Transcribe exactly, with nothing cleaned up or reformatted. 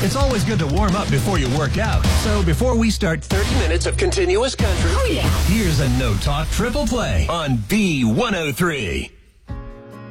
It's always good to warm up before you work out. So before we start thirty minutes of continuous country, Oh, yeah. here's a No Talk Triple Play on B one oh three.